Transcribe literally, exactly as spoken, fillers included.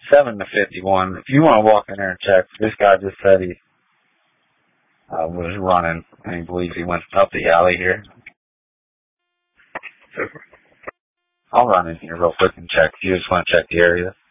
seven to fifty-one. If you want to walk in there and check, this guy just said he uh, was running, and he believes he went up the alley here. I'll run in here real quick and check if you just want to check the area.